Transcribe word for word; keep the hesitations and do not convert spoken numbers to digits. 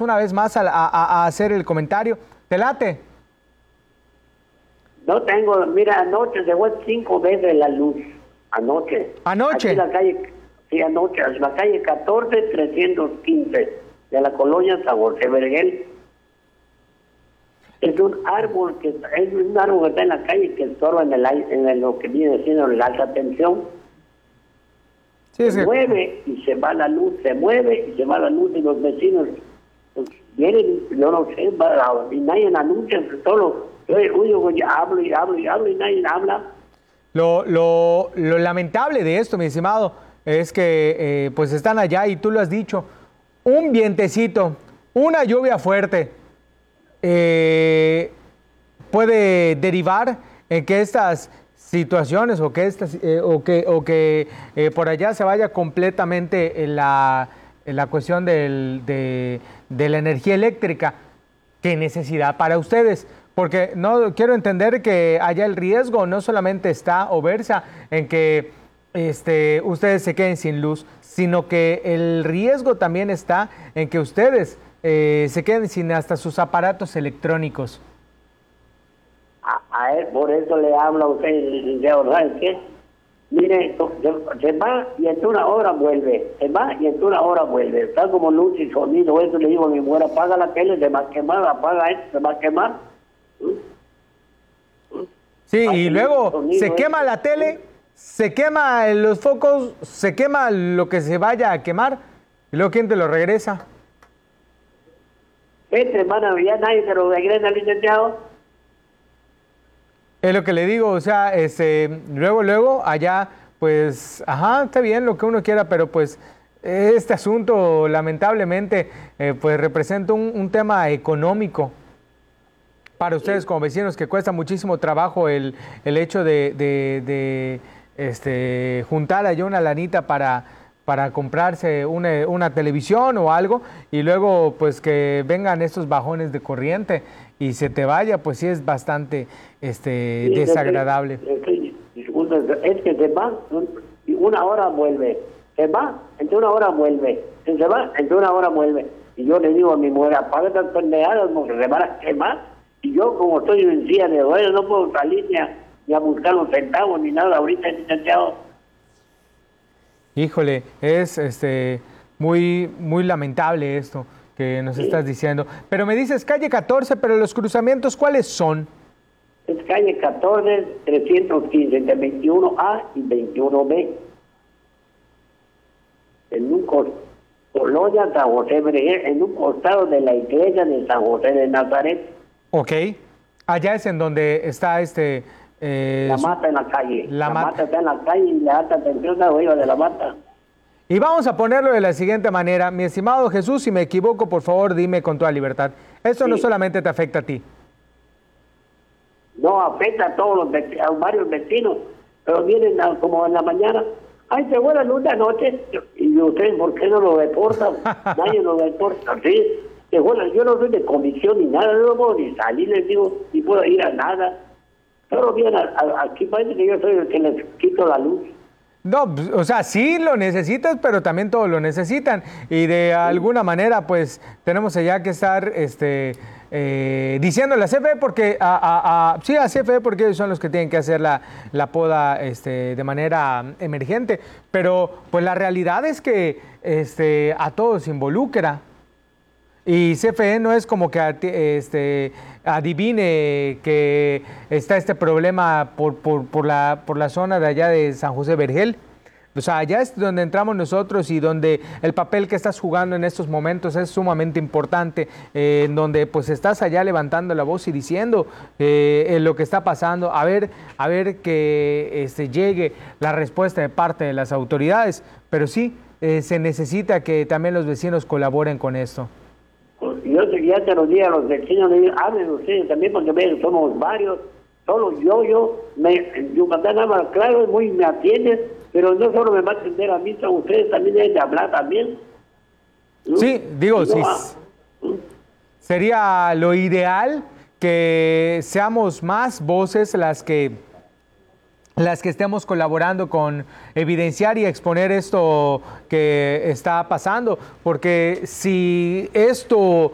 una vez más a, a, a hacer el comentario. ¿Te late? No tengo, mira, anoche se fue cinco veces la luz. Anoche. ¿Anoche? Aquí en la calle, sí, anoche, en la calle catorce trescientos quince de la colonia San José Vergel. Es un árbol que es un árbol que está en la calle que estorba en el aire, en el, lo que viene siendo la alta tensión. Sí, se sí. mueve y se va la luz, se mueve y se va la luz y los vecinos pues, vienen, yo no sé, va, y nadie anuncia, solo yo, yo, yo hablo y hablo y hablo y nadie habla. Lo, lo, lo lamentable de esto, mi estimado, es que eh, pues están allá y tú lo has dicho, un vientecito, una lluvia fuerte, eh, puede derivar en que estas situaciones o que, estas, eh, o que, o que eh, por allá se vaya completamente en la, en la cuestión del, de, de la energía eléctrica. ¿Qué necesidad para ustedes? Porque no quiero entender que haya el riesgo, no solamente está o versa en que este, ustedes se queden sin luz, sino que el riesgo también está en que ustedes eh, se queden sin hasta sus aparatos electrónicos. A, a él, por eso le hablo a usted, licenciado, ¿sabes qué? Mire, se va y en una hora vuelve, se va y en una hora vuelve, está como luz y sonido, eso le digo a mi mujer, apaga la tele, se va a quemar, apaga esto, se va a quemar. Sí, y luego se quema la tele, se quema los focos, se quema lo que se vaya a quemar, y luego ¿quién te lo regresa? Este hermano, ya nadie se lo regresa, licenciado. Es lo que le digo, o sea, este, luego, luego, allá, pues, ajá, está bien lo que uno quiera, pero pues este asunto lamentablemente eh, pues representa un, un tema económico para ustedes como vecinos, que cuesta muchísimo trabajo el, el hecho de, de, de este, juntar allá una lanita para, para comprarse una, una televisión o algo, y luego pues que vengan estos bajones de corriente y se te vaya, pues sí es bastante este, Sí, desagradable. sí, sí, es que se va, y una hora vuelve, se va, entre una hora vuelve, se va, entre una hora vuelve. Y yo le digo a mi mujer, apaga estas pendejadas porque se van a quemar. Y yo, como estoy en silla de ruedas, no puedo salir ni a, ni a buscar los centavos ni nada ahorita, licenciado. Híjole, es este muy, muy lamentable esto que nos sí. estás diciendo. Pero me dices calle catorce, pero los cruzamientos, ¿cuáles son? Es calle catorce, trescientos quince, entre veintiuno A y veintiuno B. En un colonia San José Vergel, en un costado de la iglesia de San José de Nazaret. Ok, allá es en donde está este... Eh, la mata en la calle, la, la mat mata está en la calle y la alta tensión está arriba de la mata. Y vamos a ponerlo de la siguiente manera, mi estimado Jesús, si me equivoco, por favor, dime con toda libertad. Esto sí. No solamente te afecta a ti. No, afecta a todos los vecinos, a varios vecinos, pero vienen a, como en la mañana, ay, se fue la luz de anoche, y ustedes, ¿por qué no lo reportan? Nadie lo reporta, sí. Se fue la, yo no soy de comisión ni nada, no puedo ni salir, les digo, ni puedo ir a nada. Pero bien, aquí parece que yo soy el que les quito la luz. No, o sea, sí lo necesitas, pero también todos lo necesitan. Y de sí. alguna manera, pues, tenemos ya que estar este, eh, diciéndole a C F E, porque, a, a, a, sí, a C F E, porque ellos son los que tienen que hacer la, la poda este, de manera emergente. Pero, pues, la realidad es que este, a todos involucra. Y C F E no es como que este, adivine que está este problema por, por, por, la, por la zona de allá de San José Vergel. O sea, allá es donde entramos nosotros y donde el papel que estás jugando en estos momentos es sumamente importante, eh, en donde pues estás allá levantando la voz y diciendo eh, lo que está pasando, a ver, a ver que este, llegue la respuesta de parte de las autoridades. Pero sí, eh, se necesita que también los vecinos colaboren con esto. Yo ya te lo dije a los vecinos, le digo, hablen ustedes también porque ven, somos varios, solo yo, yo, me, Yucatán habla claro, muy me atienden, pero no solo me va a atender a mí, son ustedes también deben de hablar también. ¿No? Sí, digo, no, sí, ¿Mm? Sería lo ideal que seamos más voces las que las que estemos colaborando con evidenciar y exponer esto que está pasando, porque si esto